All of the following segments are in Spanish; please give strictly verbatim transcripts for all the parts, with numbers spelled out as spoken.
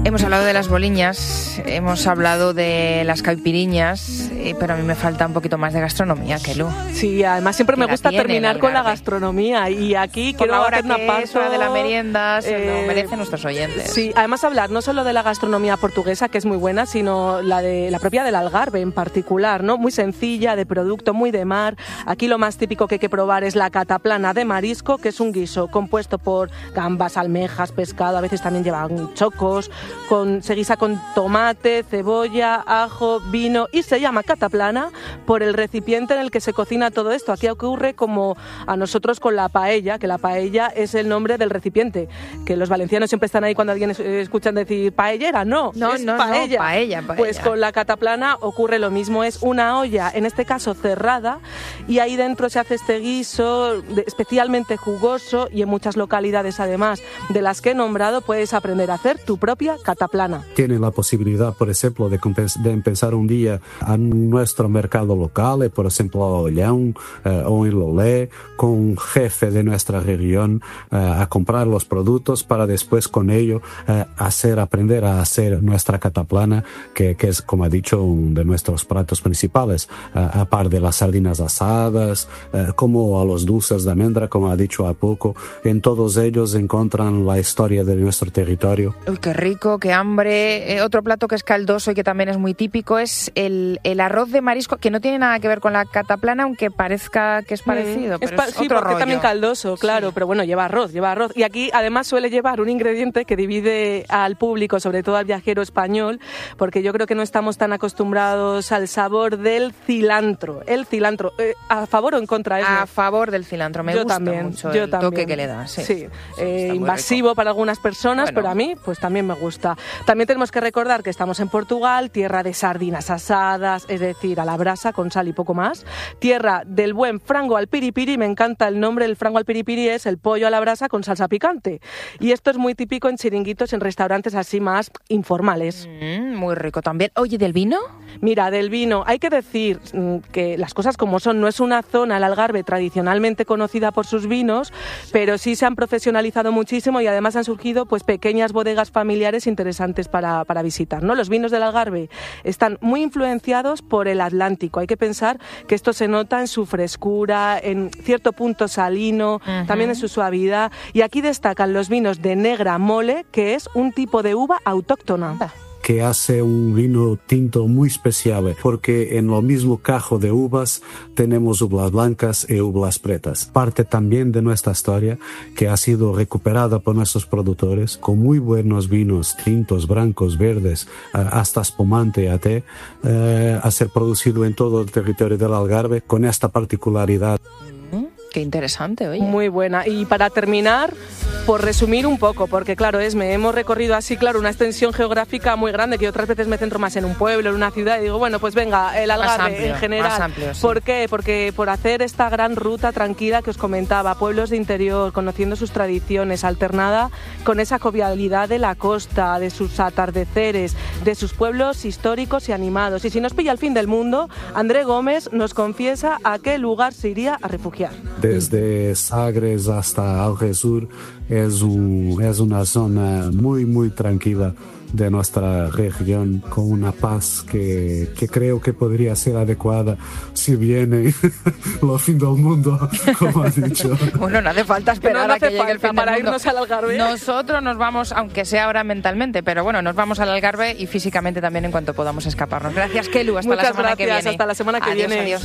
Hemos hablado de las boliñas, hemos hablado de las caipiriñas, eh, pero a mí me falta un poquito más de gastronomía, Kelu. Sí, además siempre me gusta terminar con la gastronomía y aquí quiero hacer una pausa de la merienda, se eh, lo merecen nuestros oyentes. Sí, además hablar no solo de la gastronomía portuguesa, que es muy buena, sino la de la propia del Algarve en particular, ¿no? Muy sencilla, de producto, muy de mar. Aquí lo más típico que hay que probar es la cataplana de marisco, que es un guiso compuesto por gambas, almejas, pescado, a veces también llevan chocos. Con, se guisa con tomate, cebolla, ajo, vino y se llama cataplana por el recipiente en el que se cocina todo esto. Aquí ocurre como a nosotros con la paella, que la paella es el nombre del recipiente, que los valencianos siempre están ahí cuando alguien escuchan decir paellera, no, no, es no, paella. No, paella, paella. Pues con la cataplana ocurre lo mismo, es una olla, en este caso cerrada, y ahí dentro se hace este guiso especialmente jugoso y en muchas localidades además de las que he nombrado puedes aprender a hacer tu propia cataplana. Tienen la posibilidad, por ejemplo, de, de empezar un día a nuestro mercado local, por ejemplo, a Ollón eh, o en Lolé, con un jefe de nuestra región eh, a comprar los productos para después con ello eh, hacer, aprender a hacer nuestra cataplana, que, que es, como ha dicho, uno de nuestros platos principales, eh, a par de las sardinas asadas, eh, como a los dulces de almendra, como ha dicho a poco. En todos ellos encuentran la historia de nuestro territorio. Uy, qué rico, qué hambre. Eh, otro plato que es caldoso y que también es muy típico es el, el arroz de marisco, que no tiene nada que ver con la cataplana, aunque parezca que es parecido. Mm, pero es pa- es sí, otro porque rollo. También caldoso, claro, sí. Pero bueno, lleva arroz, lleva arroz. Y aquí además suele llevar un ingrediente que divide al público, sobre todo al viajero español, porque yo creo que no estamos tan acostumbrados al sabor del cilantro. El cilantro, eh, ¿a favor o en contra? ¿Es? A favor del cilantro, me yo gusta también, mucho yo el también. toque que le da. Sí, sí. sí eh, invasivo para algunas personas, bueno. Pero a mí pues también me gusta. También tenemos que recordar que estamos en Portugal, tierra de sardinas asadas, es decir, a la brasa con sal y poco más, tierra del buen frango al piripiri, me encanta el nombre, el frango al piripiri es el pollo a la brasa con salsa picante, y esto es muy típico en chiringuitos, en restaurantes así más informales. Mm, muy rico también. Oye, ¿del vino? Mira, del vino, hay que decir que las cosas como son, no es una zona, el Algarve, tradicionalmente conocida por sus vinos, pero sí se han profesionalizado muchísimo y además han surgido pues pequeñas bodegas familiares interesantes para, para visitar, ¿no? Los vinos del Algarve están muy influenciados por el Atlántico. Hay que pensar que esto se nota en su frescura, en cierto punto salino, uh-huh. También en su suavidad. Y aquí destacan los vinos de negra mole, que es un tipo de uva autóctona. Ah. Que hace un vino tinto muy especial, porque en lo mismo cajo de uvas tenemos uvas blancas y uvas pretas. Parte también de nuestra historia que ha sido recuperada por nuestros productores con muy buenos vinos tintos, blancos, verdes, hasta espumante a té, eh, a ser producido en todo el territorio del Algarve con esta particularidad. Qué interesante, oye. Muy buena. Y para terminar, por resumir un poco, porque claro, Esme, hemos recorrido así, claro, una extensión geográfica muy grande, que otras veces me centro más en un pueblo, en una ciudad, y digo, bueno, pues venga, el Algarve amplio, en general. Más amplio, sí. ¿Por qué? Porque por hacer esta gran ruta tranquila que os comentaba, pueblos de interior, conociendo sus tradiciones, alternada con esa jovialidad de la costa, de sus atardeceres, de sus pueblos históricos y animados. Y si nos pilla el fin del mundo, André Gómez nos confiesa a qué lugar se iría a refugiar. Desde Sagres hasta Algesur es, un, es una zona muy, muy tranquila de nuestra región, con una paz que, que creo que podría ser adecuada si viene el fin del mundo, como has dicho. Bueno, no hace falta esperar no a que llegue falta el fin para del mundo. Irnos al Algarve. Nosotros nos vamos, aunque sea ahora mentalmente, pero bueno, nos vamos al Algarve y físicamente también en cuanto podamos escaparnos. Gracias, Kelu. Hasta Muchas la semana gracias, que viene. Hasta la semana que adiós, viene. Adiós.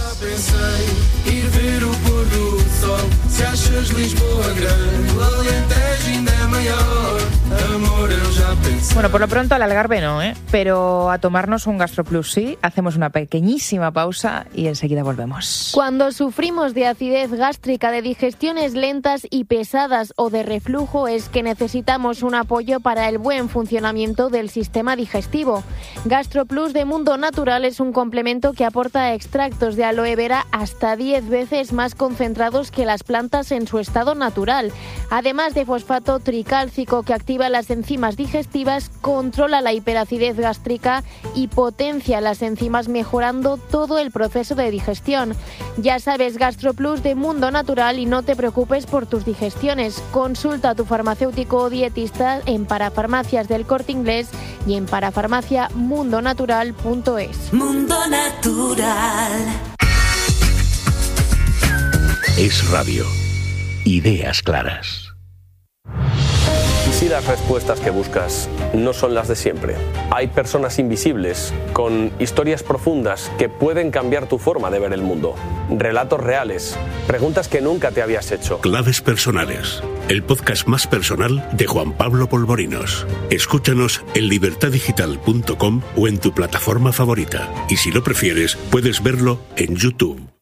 Se achas Lisboa grande, o Alentejo ainda é maior. Amor, eu já pensei. Bueno, por lo pronto al Algarve no, ¿eh? Pero a tomarnos un GastroPlus sí. Hacemos una pequeñísima pausa y enseguida volvemos. Cuando sufrimos de acidez gástrica, de digestiones lentas y pesadas o de reflujo, es que necesitamos un apoyo para el buen funcionamiento del sistema digestivo. GastroPlus de Mundo Natural es un complemento que aporta extractos de aloe vera hasta diez veces más concentrados que las plantas en su estado natural, además de fosfato tricálcico que activa las enzimas digestivas digestivas, controla la hiperacidez gástrica y potencia las enzimas, mejorando todo el proceso de digestión. Ya sabes, GastroPlus de Mundo Natural, y no te preocupes por tus digestiones. Consulta a tu farmacéutico o dietista en Parafarmacias del Corte Inglés y en parafarmacia mundo natural punto es. Mundo Natural. Es Radio. Ideas claras. ¿Y si las respuestas que buscas no son las de siempre? Hay personas invisibles con historias profundas que pueden cambiar tu forma de ver el mundo. Relatos reales, preguntas que nunca te habías hecho. Claves personales. El podcast más personal de Juan Pablo Polvorinos. Escúchanos en libertad digital punto com o en tu plataforma favorita. Y si lo prefieres, puedes verlo en YouTube.